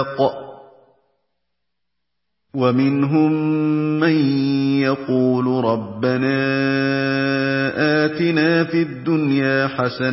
وَاتَّقَى وَمِنْهُم مَّن يَقُولُ رَبَّنَا آتِنَا فِي الدُّنْيَا حَسَنَةً